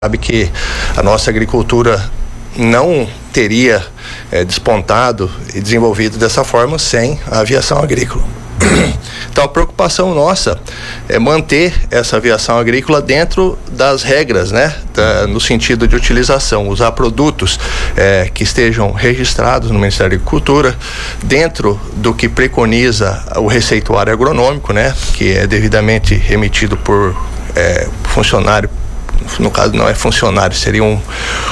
sabe que a nossa agricultura não teria despontado e desenvolvido dessa forma sem a aviação agrícola. Então a preocupação nossa é manter essa aviação agrícola dentro das regras, né? No sentido de utilização, usar produtos que estejam registrados no Ministério da Agricultura, dentro do que preconiza o receituário agronômico, né? Que é devidamente remetido por funcionário. No caso não é funcionário, seria um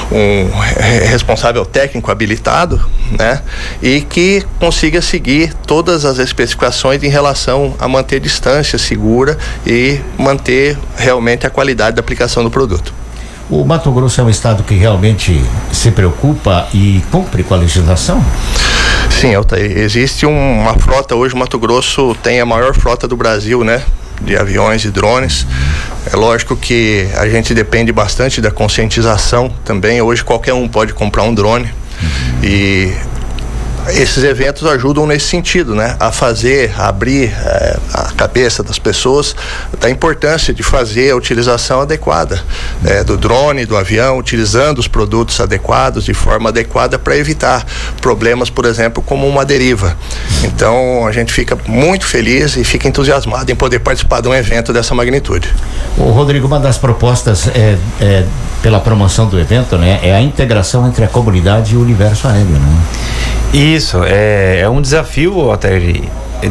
responsável técnico habilitado, né? E que consiga seguir todas as especificações em relação a manter distância segura e manter realmente a qualidade da aplicação do produto. O Mato Grosso é um estado que realmente se preocupa e cumpre com a legislação? Sim, existe uma frota hoje. O Mato Grosso tem a maior frota do Brasil, né? De aviões e drones. É lógico que a gente depende bastante da conscientização também. Hoje qualquer um pode comprar um drone e esses eventos ajudam nesse sentido, né? A abrir a cabeça das pessoas da importância de fazer a utilização adequada do drone, do avião, utilizando os produtos adequados, de forma adequada, para evitar problemas, por exemplo, como uma deriva. Então a gente fica muito feliz e fica entusiasmado em poder participar de um evento dessa magnitude. O Rodrigo, uma das propostas pela promoção do evento, né, é a integração entre a comunidade e o universo aéreo, né? Isso, é um desafio, Walter.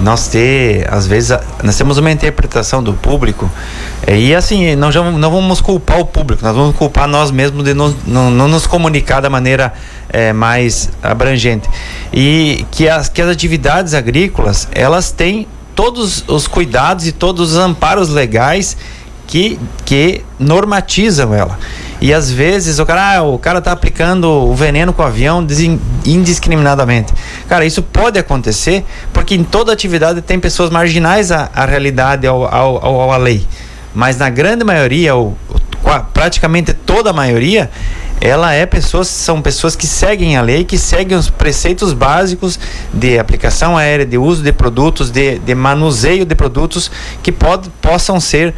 Às vezes, nós temos uma interpretação do público e assim, não vamos culpar o público, nós vamos culpar nós mesmos de não nos comunicar da maneira mais abrangente. E que as atividades agrícolas, elas têm todos os cuidados e todos os amparos legais que normatizam ela. E às vezes o cara tá aplicando o veneno com o avião indiscriminadamente. Cara, isso pode acontecer porque em toda atividade tem pessoas marginais à realidade, à lei. Mas na grande maioria, praticamente toda a maioria, são pessoas que seguem a lei, que seguem os preceitos básicos de aplicação aérea, de uso de produtos, de manuseio de produtos que possam ser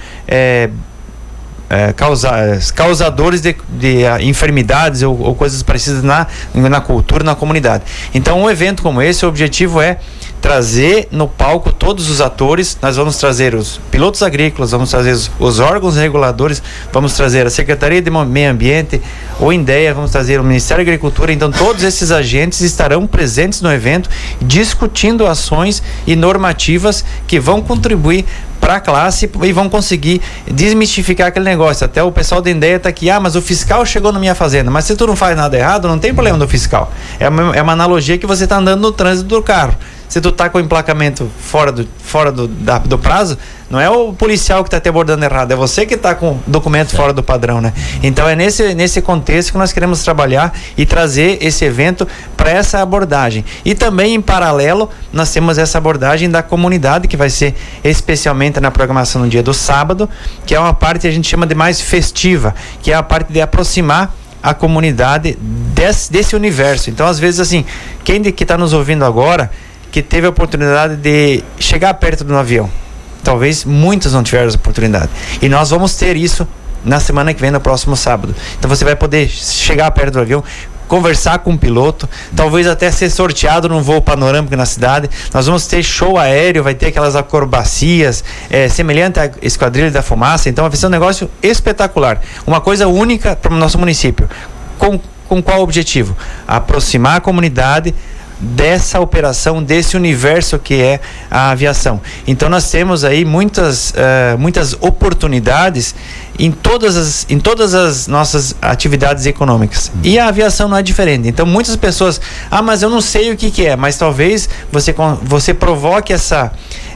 causadores de enfermidades ou coisas parecidas na cultura, na comunidade. Então, um evento como esse, o objetivo é trazer no palco todos os atores. Nós vamos trazer os pilotos agrícolas, vamos trazer os órgãos reguladores, vamos trazer a Secretaria de Meio Ambiente, o INDEA, vamos trazer o Ministério da Agricultura. Então todos esses agentes estarão presentes no evento, discutindo ações e normativas que vão contribuir para a classe e vão conseguir desmistificar aquele negócio. Até o pessoal da INDEA está aqui, mas o fiscal chegou na minha fazenda. Mas se tu não faz nada errado, não tem problema do fiscal. É uma analogia que você está andando no trânsito do carro. Se tu tá com o emplacamento fora do prazo, não é o policial que tá te abordando errado, é você que tá com o documento fora do padrão, né? Então é nesse contexto que nós queremos trabalhar e trazer esse evento para essa abordagem. E também, em paralelo, nós temos essa abordagem da comunidade, que vai ser especialmente na programação no dia do sábado, que é uma parte que a gente chama de mais festiva, que é a parte de aproximar a comunidade desse universo. Então, às vezes, assim, quem que está nos ouvindo agora, que teve a oportunidade de chegar perto do avião, talvez muitos não tiveram essa oportunidade, e nós vamos ter isso na semana que vem, no próximo sábado. Então você vai poder chegar perto do avião, conversar com o piloto, talvez até ser sorteado num voo panorâmico na cidade. Nós vamos ter show aéreo, vai ter aquelas acrobacias semelhante à Esquadrilha da Fumaça. Então vai ser um negócio espetacular, uma coisa única para o nosso município. Com qual objetivo? Aproximar a comunidade dessa operação, desse universo que é a aviação. Então nós temos aí muitas oportunidades em todas as nossas atividades econômicas, e a aviação não é diferente. Então muitas pessoas, mas eu não sei o que é, mas talvez você provoque essa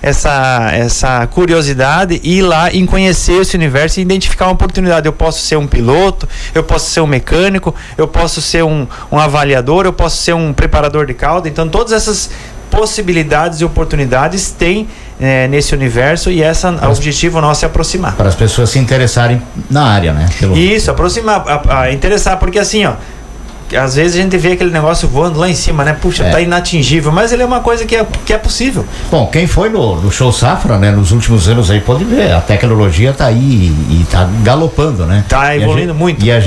curiosidade e ir lá em conhecer esse universo e identificar uma oportunidade. Eu posso ser um piloto, eu posso ser um mecânico, eu posso ser um avaliador, eu posso ser um preparador de calda. Então todas essas possibilidades e oportunidades tem nesse universo, e o objetivo nosso é aproximar. Para as pessoas se interessarem na área, né? Isso, aproximar, interessar, porque assim, às vezes a gente vê aquele negócio voando lá em cima, né? Puxa, tá inatingível, mas ele é uma coisa que é possível. Bom, quem foi no Show Safra, né, nos últimos anos aí pode ver, a tecnologia tá aí e tá galopando, né? Tá evoluindo muito. E a